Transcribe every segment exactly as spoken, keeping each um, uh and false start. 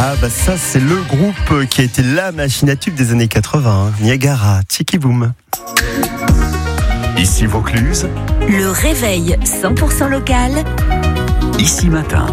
Ah bah ça c'est le groupe qui a été la machine à tube des années quatre-vingts, hein. Niagara, Tiki Boom. Ici Vaucluse, le réveil cent pour cent local. Ici Matin.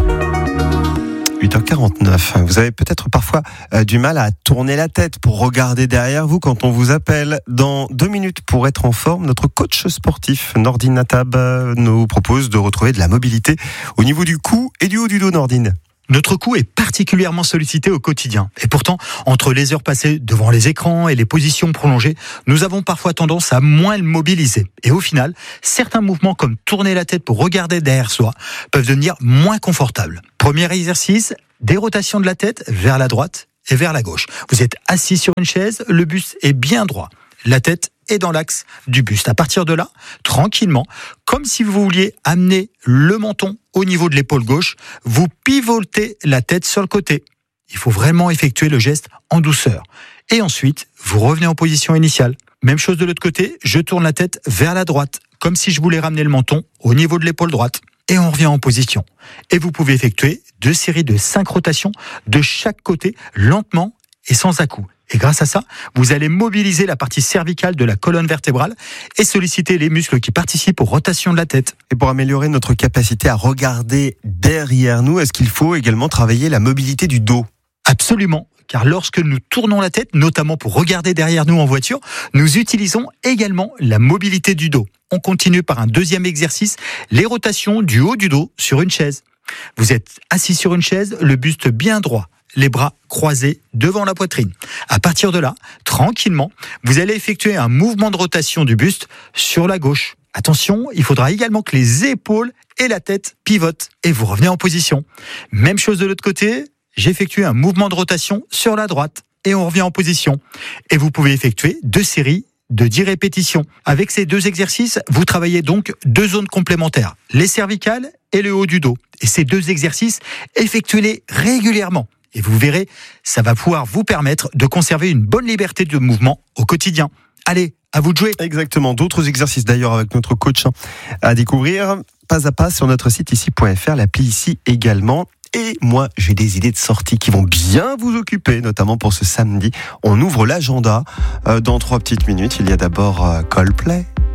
huit heures quarante-neuf. Vous avez peut-être parfois euh, du mal à tourner la tête pour regarder derrière vous quand on vous appelle. Dans deux minutes, pour être en forme, notre coach sportif Nordine Natab euh, nous propose de retrouver de la mobilité au niveau du cou et du haut du dos, Nordine. Notre cou est particulièrement sollicité au quotidien. Et pourtant, entre les heures passées devant les écrans et les positions prolongées, nous avons parfois tendance à moins le mobiliser. Et au final, certains mouvements comme tourner la tête pour regarder derrière soi peuvent devenir moins confortables. Premier exercice, des rotations de la tête vers la droite et vers la gauche. Vous êtes assis sur une chaise, le buste est bien droit. La tête est dans l'axe du buste. À partir de là, tranquillement, comme si vous vouliez amener le menton au niveau de l'épaule gauche, vous pivotez la tête sur le côté. Il faut vraiment effectuer le geste en douceur. Et ensuite, vous revenez en position initiale. Même chose de l'autre côté, je tourne la tête vers la droite, comme si je voulais ramener le menton au niveau de l'épaule droite. Et on revient en position. Et vous pouvez effectuer deux séries de cinq rotations de chaque côté, lentement et sans à-coups. Et grâce à ça, vous allez mobiliser la partie cervicale de la colonne vertébrale et solliciter les muscles qui participent aux rotations de la tête. Et pour améliorer notre capacité à regarder derrière nous, est-ce qu'il faut également travailler la mobilité du dos ? Absolument, car lorsque nous tournons la tête, notamment pour regarder derrière nous en voiture, nous utilisons également la mobilité du dos. On continue par un deuxième exercice, les rotations du haut du dos sur une chaise. Vous êtes assis sur une chaise, le buste bien droit, les bras croisés devant la poitrine. À partir de là, tranquillement, vous allez effectuer un mouvement de rotation du buste sur la gauche. Attention, il faudra également que les épaules et la tête pivotent et vous revenez en position. Même chose de l'autre côté, j'effectue un mouvement de rotation sur la droite et on revient en position. Et vous pouvez effectuer deux séries de dix répétitions. Avec ces deux exercices, vous travaillez donc deux zones complémentaires, les cervicales et le haut du dos. Et ces deux exercices, effectuez-les régulièrement. Et vous verrez, ça va pouvoir vous permettre de conserver une bonne liberté de mouvement au quotidien. Allez, à vous de jouer. Exactement, d'autres exercices d'ailleurs avec notre coach hein, à découvrir pas à pas sur notre site ici point f r, l'appli ici également. Et moi, j'ai des idées de sortie qui vont bien vous occuper, notamment pour ce samedi. On ouvre l'agenda euh, dans trois petites minutes. Il y a d'abord euh, Coldplay.